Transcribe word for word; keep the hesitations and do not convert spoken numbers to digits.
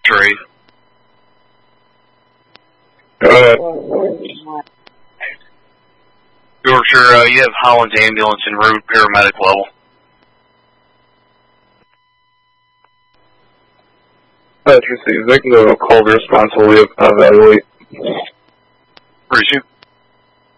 Trade. Go ahead. Yorkshire, uh, you have Holland's ambulance en route, paramedic level. Uh, two six, they can go call the response while we evaluate. Appreciate it.